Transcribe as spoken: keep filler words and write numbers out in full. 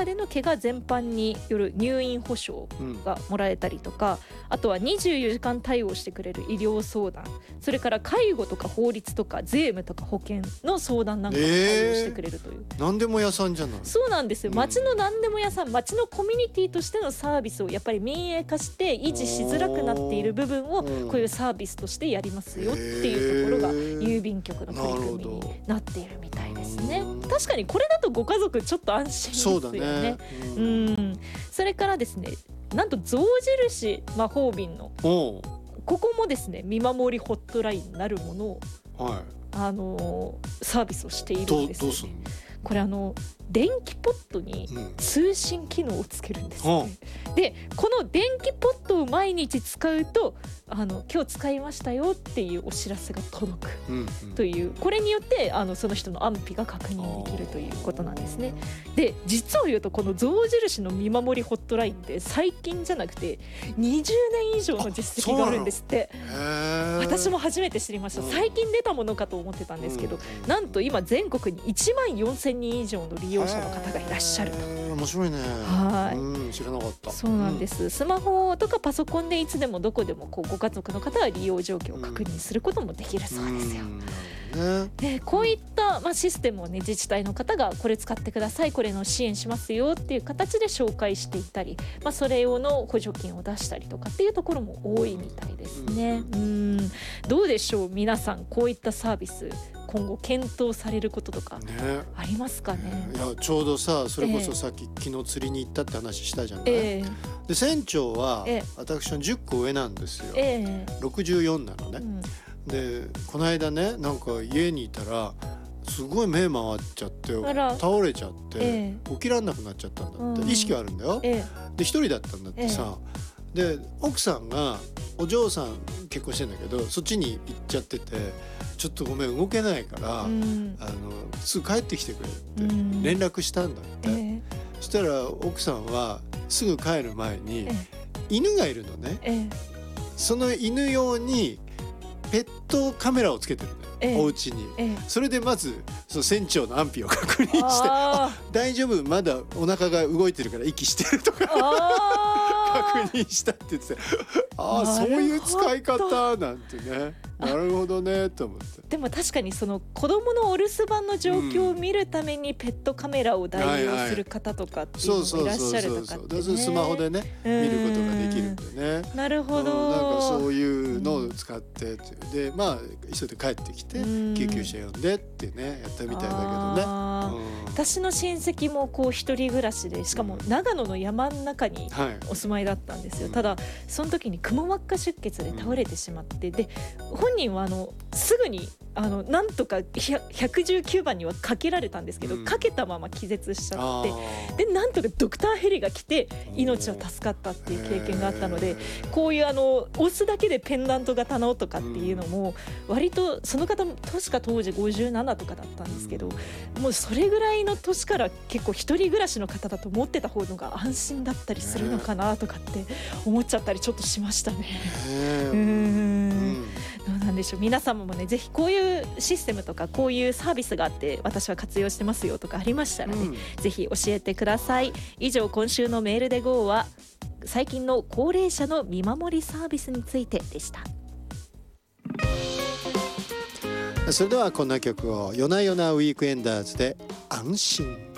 中での怪我全般による入院保障がもらえたりとか、うん、あとはにじゅうよじかん対応してくれる医療相談、それから介護とか法律とか税務とか保険の相談なんかも対応してくれるという、 えー、何でも屋さんじゃない。 そうなんですよ。町の何でも屋さん、町のコミュニティとしてのサービスをやっぱり民営化して維持しづらくなっている部分をこういうサービスとしてやりますよっていうところが郵便局の取り組みになっているみたいですね。確かにこれだとご家族ちょっと安心ですよね。 そうだね、 うん、うん、それからですね、なんと象印魔法瓶のここもですね見守りホットラインなるものを、はい、あのー、サービスをしているんです、ね、 どうすんの？ これあの電気ポットに通信機能をつけるんですね、うん、でこの電気ポットを毎日使うとあの今日使いましたよっていうお知らせが届くという、うんうん、これによってあのその人の安否が確認できるということなんですね。で実を言うとこの象印の見守りホットラインって最近じゃなくてにじゅうねん以上の実績があるんですって。私も初めて知りました。最近出たものかと思ってたんですけど、うん、なんと今全国にいちまんよんせんにん以上の利用者の方がいらっしゃると。 面白いね。 はい、 うん、知らなかった。 そうなんです、うん、スマホとかパソコンでいつでもどこでもこうご家族の方は利用状況を確認することもできるそうですよ、うんね、でこういった、まあ、システムを、ね、自治体の方がこれ使ってください、これの支援しますよっていう形で紹介していったり、まあ、それ用の補助金を出したりとかっていうところも多いみたいですね。うん、どうでしょう皆さん、こういったサービス今後検討されることとかありますかね。 ね、いやちょうどさ、それこそさっき、えー、昨日釣りに行ったって話したじゃない、えー、で船長は、えー、私のじゅっこ上なんですよ、えー、ろくじゅうよんなのね、うん、でこの間ねなんか家にいたらすごい目回っちゃって倒れちゃって、えー、起きらんなくなっちゃったんだって、うん、意識はあるんだよ、えー、で一人だったんだってさ、えー、で奥さんがお嬢さん結婚してんだけどそっちに行っちゃってて、ちょっとごめん動けないから、うん、あのすぐ帰ってきてくれって連絡したんだって、うん、えー、そしたら奥さんはすぐ帰る前に、えー、犬がいるのね、えー、その犬用にペットカメラをつけてるんだよ、えー、お家に、えー、それでまずその船長の安否を確認して、あ大丈夫まだお腹が動いてるから息してるとか確認したって言ってああそういう使い方なんてね、なるほどねと思って。 でも確かにその子供のお留守番の状況を見るためにペットカメラを代用する方とかっていうのもいらっしゃるとかってね、 スマホでね見ることができるんでね。 なるほど、 うん、なんかそういうのを使って、うん、でまあ急いで帰ってきて救急車呼んでってねやったみたいだけどね、うん、 私の親戚もこう一人暮らしで、しかも長野の山の中にお住まいだったんですよ、はい、ただその時にくも膜下出血で倒れてしまって、で本人はあのすぐにあのなんとかひゃくじゅうきゅうばんにはかけられたんですけど、うん、かけたまま気絶しちゃって、でなんとかドクターヘリが来て命は助かったっていう経験があったので、こういうあの押すだけでペンダント型のとかっていうのも割とその方も確か当時ごじゅうななとかだったんですけど、もうそれぐらいの年から結構一人暮らしの方だと持ってた方のが安心だったりするのかなとかって思っちゃったりちょっとしましたね。うーん、どうなんでしょう。皆様もねぜひこういうシステムとかこういうサービスがあって私は活用してますよとかありましたらね、うん、ぜひ教えてください。以上今週のメールで ゴー は最近の高齢者の見守りサービスについてでした。 それではこんな曲を夜な夜なウィークエンダーズで安心。